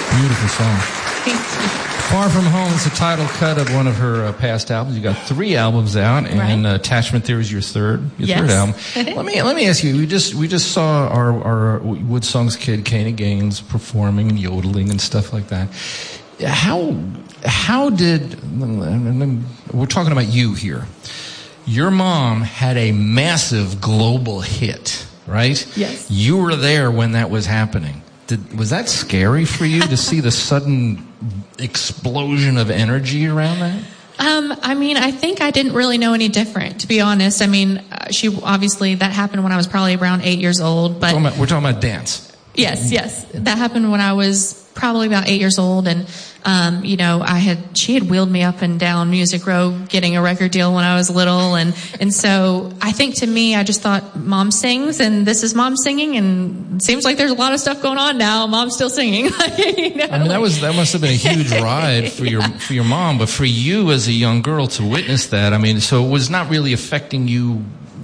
Beautiful song. Thank you. Far From Home is the title cut of one of her past albums. You got 3 albums out, and Attachment Theory is your third album. Let me ask you. We just saw our Wood Songs kid Kanye Gaines performing and yodeling and stuff like that. How did we're talking about you here? Your mom had a massive global hit, right? Yes. You were there when that was happening. Was that scary for you to see the sudden explosion of energy around that? I think I didn't really know any different, to be honest. She obviously, that happened when I was probably around 8 years old. But we're talking about dance. Yes. That happened when I was probably about 8 years old, and she had wheeled me up and down Music Row getting a record deal when I was little, and so I think to me, I just thought, Mom sings, and this is Mom singing, and it seems like there's a lot of stuff going on now. Mom's still singing. That must have been a huge ride for your mom, but for you as a young girl to witness that, so it was not really affecting you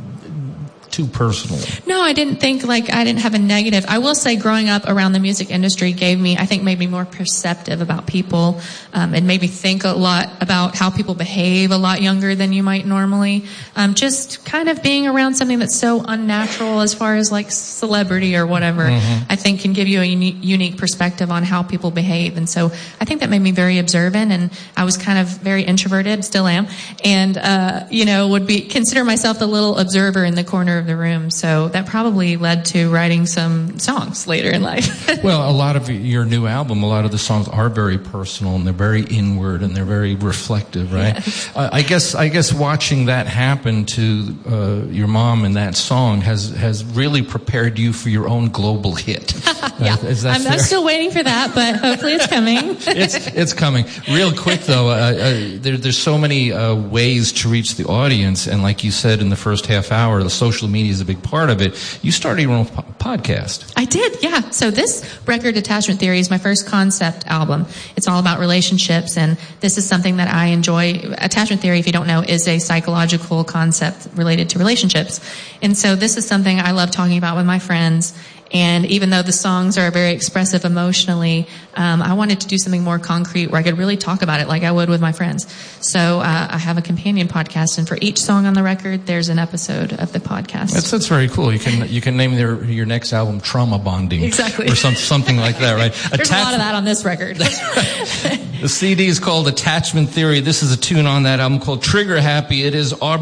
too personally. No, I didn't think I didn't have a negative. I will say growing up around the music industry made me more perceptive about people, and made me think a lot about how people behave a lot younger than you might normally. Just kind of being around something that's so unnatural as far as celebrity or whatever, I think can give you a unique perspective on how people behave. And so I think that made me very observant, and I was kind of very introverted, still am, and, would consider myself the little observer in the corner of the room. So that probably led to writing some songs later in life. Well, a lot of your new album, a lot of the songs are very personal, and they're very inward, and they're very reflective, right? Yes. I guess watching that happen to your mom and that song has really prepared you for your own global hit. Yeah. Is that fair? I'm still waiting for that, but hopefully it's coming. It's coming. Real quick, though, there's so many ways to reach the audience, and like you said in the first half hour, the social media is a big part of it. You started your own podcast. I did, yeah. So this record, Attachment Theory, is my first concept album. It's all about relationships, and this is something that I enjoy. Attachment Theory, if you don't know, is a psychological concept related to relationships. And so this is something I love talking about with my friends. And even though the songs are very expressive emotionally, I wanted to do something more concrete where I could really talk about it like I would with my friends. So I have a companion podcast, and for each song on the record, there's an episode of the podcast. That's very cool. You can name your next album Trauma Bonding. Exactly. Or something like that, right? There's a lot of that on this record. The CD is called Attachment Theory. This is a tune on that album called Trigger Happy. It is Aubrey